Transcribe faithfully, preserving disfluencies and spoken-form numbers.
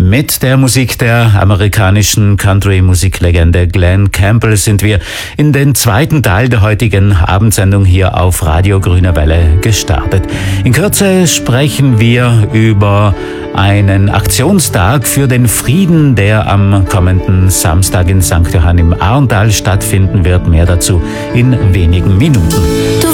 Mit der Musik der amerikanischen Country-Musiklegende Glen Campbell sind wir in den zweiten Teil der heutigen Abendsendung hier auf Radio Grüne Welle gestartet. In Kürze sprechen wir über einen Aktionstag für den Frieden, der am kommenden Samstag in Sankt Johann im Ahrntal stattfinden wird. Mehr dazu in wenigen Minuten. Du